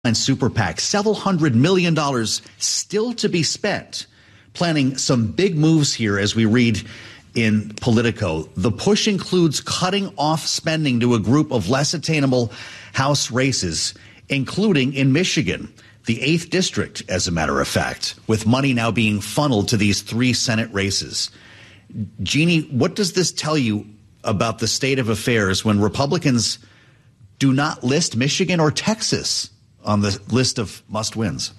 super PAC, several $100 million still to be spent, planning some big moves here as we read in Politico. The push includes cutting off spending to a group of less attainable House races, including in Michigan, the 8th district, as a matter of fact, with money now being funneled to these 3 Senate races. Jeannie, what does this tell you about the state of affairs when Republicans do not list Michigan or Texas on the list of must-wins?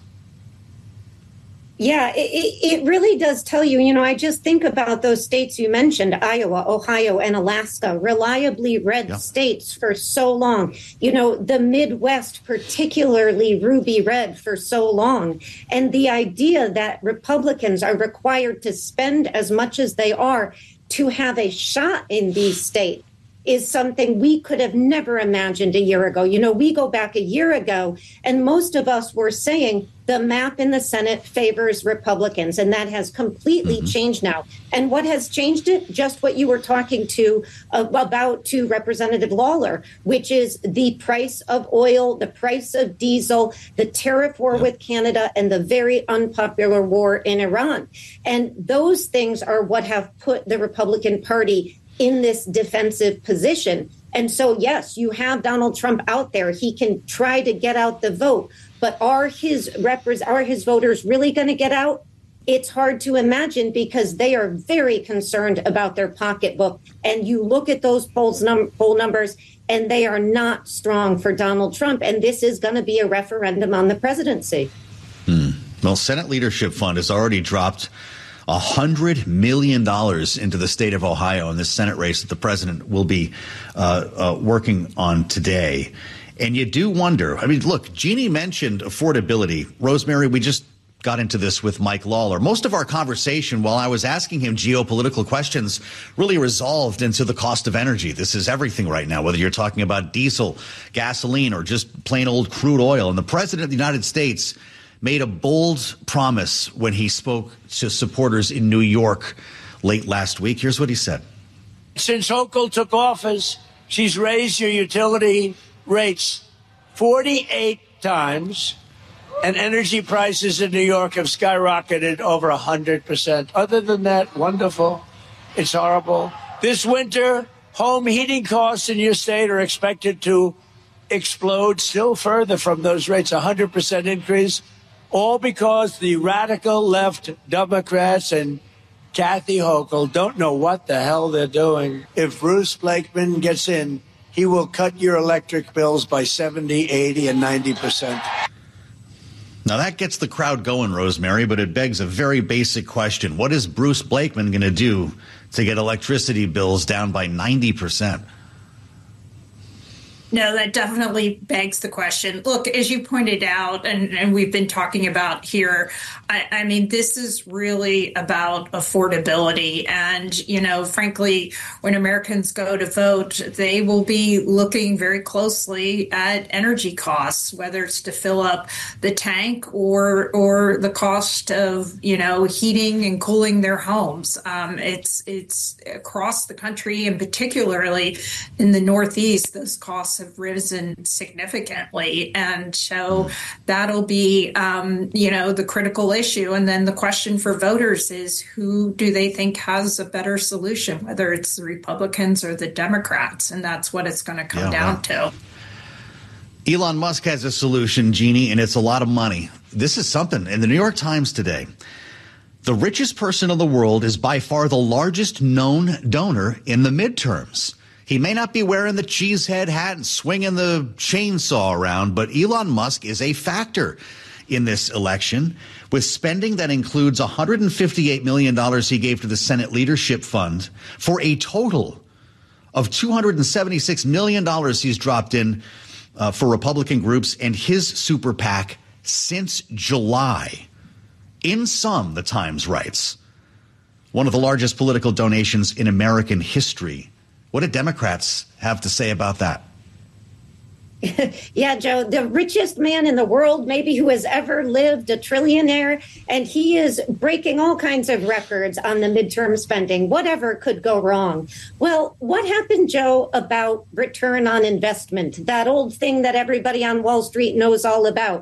Yeah, it really does tell you, I just think about those states you mentioned, Iowa, Ohio, and Alaska, reliably red states for so long. The Midwest, particularly ruby red for so long. And the idea that Republicans are required to spend as much as they are to have a shot in these states is something we could have never imagined a year ago. We go back a year ago and most of us were saying the map in the Senate favors Republicans, and that has completely changed now. And what has changed it? Just what you were talking about to Representative Lawler, which is the price of oil, the price of diesel, the tariff war with Canada, and the very unpopular war in Iran. And those things are what have put the Republican Party in this defensive position. And so, yes, you have Donald Trump out there. He can try to get out the vote. But are his voters really going to get out? It's hard to imagine because they are very concerned about their pocketbook. And you look at those poll numbers, and they are not strong for Donald Trump. And this is going to be a referendum on the presidency. Well, Senate Leadership Fund has already dropped $100 million into the state of Ohio in this Senate race that the president will be working on today. And you do wonder, look, Jeannie mentioned affordability. Rosemary, we just got into this with Mike Lawler. Most of our conversation while I was asking him geopolitical questions really resolved into the cost of energy. This is everything right now, whether you're talking about diesel, gasoline, or just plain old crude oil. And the president of the United States made a bold promise when he spoke to supporters in New York late last week. Here's what he said. Since Hochul took office, she's raised your utility rates 48 times, and energy prices in New York have skyrocketed over 100%. Other than that, wonderful. It's horrible. This winter, home heating costs in your state are expected to explode still further from those rates, 100% increase. All because the radical left Democrats and Kathy Hochul don't know what the hell they're doing. If Bruce Blakeman gets in, he will cut your electric bills by 70, 80, and 90%. Now, that gets the crowd going, Rosemary, but it begs a very basic question. What is Bruce Blakeman going to do to get electricity bills down by 90%? No, that definitely begs the question. Look, as you pointed out, and we've been talking about here, I mean, this is really about affordability. And, frankly, when Americans go to vote, they will be looking very closely at energy costs, whether it's to fill up the tank or the cost of, heating and cooling their homes. It's across the country, and particularly in the Northeast, those costs have risen significantly. And so that'll be, the critical issue. And then the question for voters is, who do they think has a better solution, whether it's the Republicans or the Democrats? And that's what it's going to come down to. Elon Musk has a solution, Jeannie, and it's a lot of money. This is something. In the New York Times today, the richest person in the world is by far the largest known donor in the midterms. He may not be wearing the cheesehead hat and swinging the chainsaw around, but Elon Musk is a factor in this election, with spending that includes $158 million he gave to the Senate Leadership Fund for a total of $276 million he's dropped in for Republican groups and his super PAC since July. In sum, the Times writes, one of the largest political donations in American history. What do Democrats have to say about that? Yeah, Joe, the richest man in the world, maybe who has ever lived, a trillionaire, and he is breaking all kinds of records on the midterm spending. Whatever could go wrong? Well, what happened, Joe, about return on investment, that old thing that everybody on Wall Street knows all about?